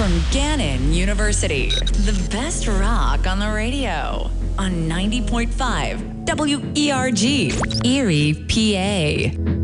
from Gannon University. The best rock on the radio on 90.5 WERG, Erie, PA.